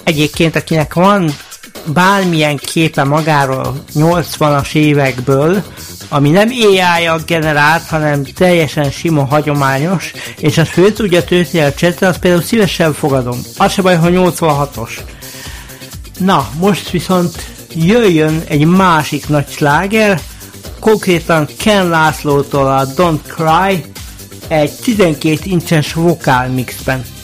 Egyébként, akinek van bármilyen képe magáról 80-as évekből, ami nem AI-jal generált, hanem teljesen sima, hagyományos, és azt föl tudja tölteni a csetre, azt például szívesen fogadom. Az se baj, ha 86-os. Na, most viszont jöjjön egy másik nagy sláger, konkrétan Ken Lászlótól a Don't Cry, egy 12 incses vokálmixben.